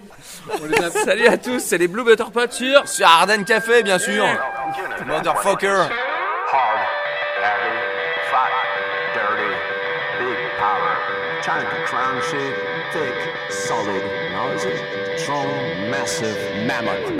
Salut à tous, c'est les Blue Butter Pots sur Ardennes Café, bien sûr. Motherfucker. Hard, heavy, fat, dirty, big power. Trying to crown shit, thick, solid. Now is it? Strong, massive, mammoth.